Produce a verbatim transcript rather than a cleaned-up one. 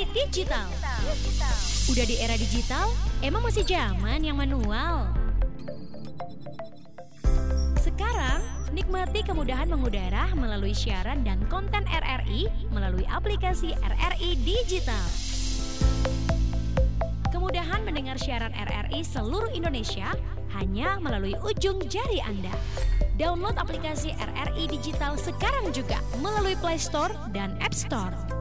Digital. Udah di era digital, emang masih zaman yang manual? Sekarang, nikmati kemudahan mengudara melalui siaran dan konten R R I melalui aplikasi R R I Digital. Kemudahan mendengar siaran R R I seluruh Indonesia hanya melalui ujung jari Anda. Download aplikasi R R I Digital sekarang juga melalui Play Store dan App Store.